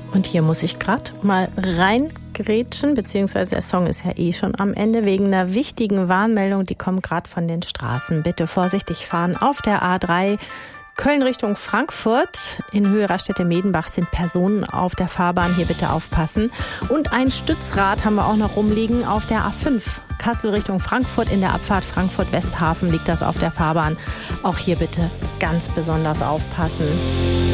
Und hier muss ich gerade mal reingrätschen, beziehungsweise der Song ist ja eh schon am Ende, wegen einer wichtigen Warnmeldung, die kommt gerade von den Straßen. Bitte vorsichtig fahren auf der A3 Köln Richtung Frankfurt. In Höhe Raststätte-Medenbach sind Personen auf der Fahrbahn, hier bitte aufpassen. Und ein Stützrad haben wir auch noch rumliegen auf der A5 Kassel Richtung Frankfurt. In der Abfahrt Frankfurt-Westhafen liegt das auf der Fahrbahn. Auch hier bitte ganz besonders aufpassen.